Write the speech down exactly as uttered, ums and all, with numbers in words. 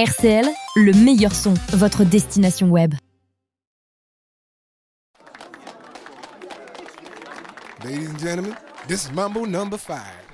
R C L, le meilleur son, votre destination web. Ladies and gentlemen, this is Mambo number five.